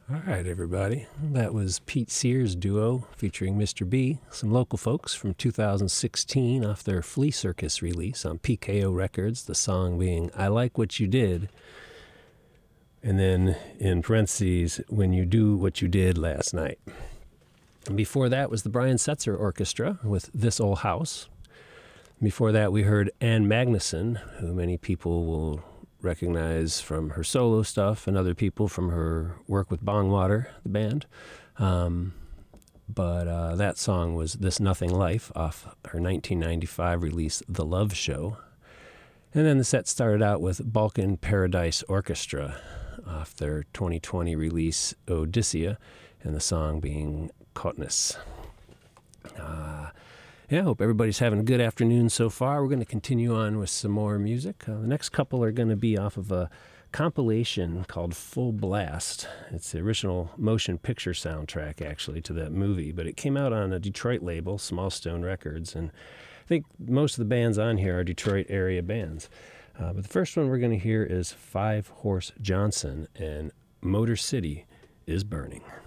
All right, everybody. That was Pete Sears Duo featuring Mr. B, some local folks from 2016 off their Flea Circus release on PKO Records, the song being I Like What You Did, and then in parentheses, When You Do What You Did Last Night. And before that was the Brian Setzer Orchestra with This Old House. Before that, we heard Ann Magnuson, who many people will recognize from her solo stuff and other people from her work with Bongwater, the band. But that song was This Nothing Life off her 1995 release, The Love Show. And then the set started out with Balkan Paradise Orchestra off their 2020 release, Odyssea, and the song being Kotnis. I hope everybody's having a good afternoon so far. We're going to continue on with some more music. The next couple are going to be off of a compilation called Full Blast. It's the original motion picture soundtrack, actually, to that movie, but it came out on a Detroit label, Small Stone Records, and I think most of the bands on here are Detroit area bands. But the first one we're going to hear is Five Horse Johnson and Motor City is Burning.